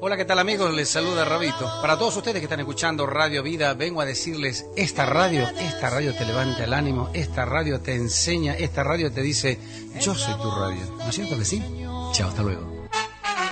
Hola, ¿qué tal amigos? Les saluda Rabito. Para todos ustedes que están escuchando Radio Vida, vengo a decirles, esta radio te levanta el ánimo, esta radio te enseña, esta radio te dice, yo soy tu radio. ¿No es cierto que sí? Chao, hasta luego.